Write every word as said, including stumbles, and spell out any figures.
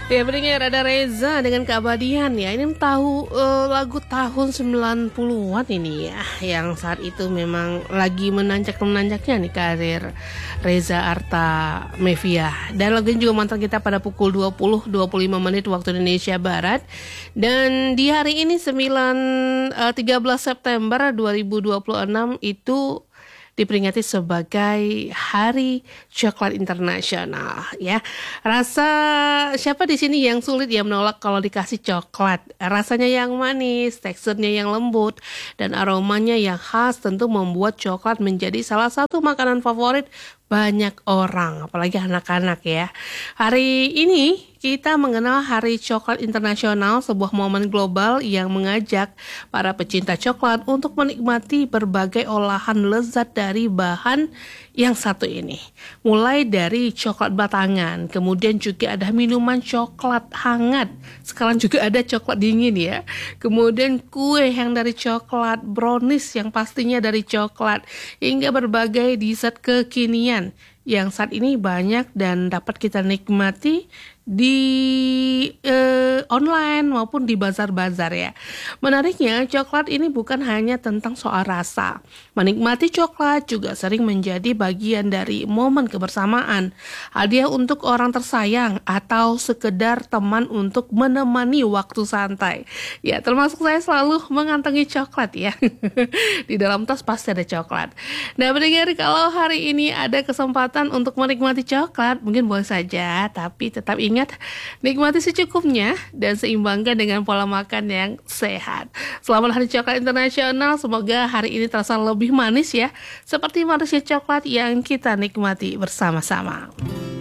Ya, pendengar, ada Reza dengan Keabadian ya. Ini tahu uh, lagu tahun sembilan puluhan ini ya, yang saat itu memang lagi menanjak-menanjaknya nih karir Reza Artamevia. Dan lagu ini juga mantan kita pada pukul dua puluh dua puluh lima menit waktu Indonesia Barat. Dan di hari ini sembilan uh, tiga belas September dua ribu dua puluh enam itu diperingati sebagai Hari Coklat Internasional ya. Rasa siapa di sini yang sulit ya menolak kalau dikasih coklat? Rasanya yang manis, teksturnya yang lembut, dan aromanya yang khas tentu membuat coklat menjadi salah satu makanan favorit banyak orang, apalagi anak-anak ya. Hari ini kita mengenal Hari Coklat Internasional, sebuah momen global yang mengajak para pecinta coklat untuk menikmati berbagai olahan lezat dari bahan yang satu ini. Mulai dari coklat batangan, kemudian juga ada minuman coklat hangat, sekarang juga ada coklat dingin ya. Kemudian kue yang dari coklat, brownies yang pastinya dari coklat, hingga berbagai dessert kekinian yang saat ini banyak dan dapat kita nikmati di eh, online maupun di bazar-bazar ya. Menariknya, coklat ini bukan hanya tentang soal rasa. Menikmati coklat juga sering menjadi bagian dari momen kebersamaan, hadiah untuk orang tersayang, atau sekedar teman untuk menemani waktu santai. Ya, termasuk saya selalu mengantongi coklat ya. Di dalam tas pasti ada coklat. Nah, pendengar, kalau hari ini ada kesempatan untuk menikmati coklat, mungkin boleh saja, tapi tetap ingat Ingat, nikmati secukupnya dan seimbangkan dengan pola makan yang sehat. Selamat Hari Coklat Internasional, semoga hari ini terasa lebih manis ya, seperti manisnya coklat yang kita nikmati bersama-sama.